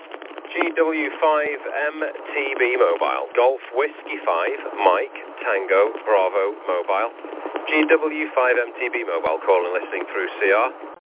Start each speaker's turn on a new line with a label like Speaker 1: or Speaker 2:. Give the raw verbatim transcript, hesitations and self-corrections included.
Speaker 1: G W five M T B mobile. Golf Whiskey five, Mike, Tango, Bravo mobile. G W five M T B mobile, calling listening through C R.